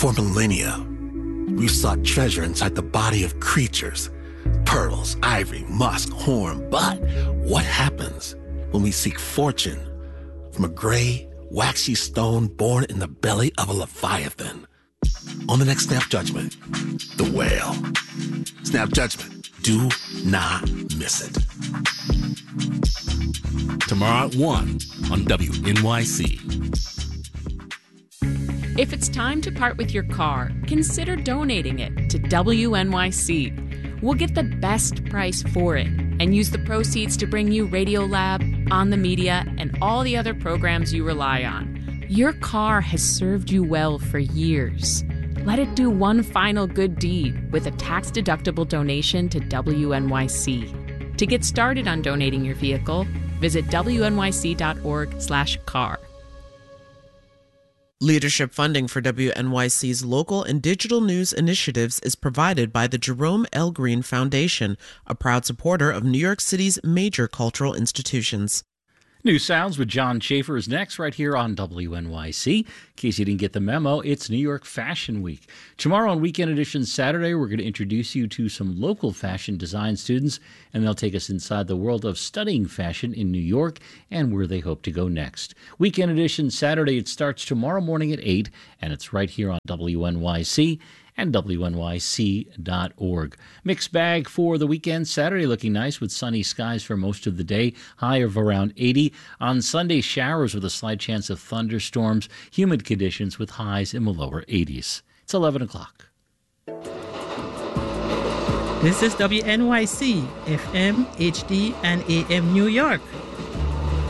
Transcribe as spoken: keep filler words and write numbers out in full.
For millennia, we've sought treasure inside the body of creatures. Pearls, ivory, musk, horn. But what happens when we seek fortune from a gray, waxy stone born in the belly of a leviathan? On the next Snap Judgment, the whale. Snap Judgment. Do not miss it. Tomorrow at one on W N Y C. If it's time to part with your car, consider donating it to W N Y C. We'll get the best price for it and use the proceeds to bring you Radiolab, On the Media, and all the other programs you rely on. Your car has served you well for years. Let it do one final good deed with a tax-deductible donation to W N Y C. To get started on donating your vehicle, visit W N Y C dot org slash car. Leadership funding for W N Y C's local and digital news initiatives is provided by the Jerome L. Green Foundation, a proud supporter of New York City's major cultural institutions. New Sounds with John Schaefer is next right here on W N Y C. In case you didn't get the memo, it's New York Fashion Week. Tomorrow on Weekend Edition Saturday, we're going to introduce you to some local fashion design students, and they'll take us inside the world of studying fashion in New York and where they hope to go next. Weekend Edition Saturday, it starts tomorrow morning at eight, and it's right here on W N Y C and W N Y C dot org. Mixed bag for the weekend. Saturday looking nice with sunny skies for most of the day, high of around eighty. On Sunday, showers with a slight chance of thunderstorms, humid conditions with highs in the lower eighties. It's eleven o'clock. This is W N Y C, F M, H D, and A M New York.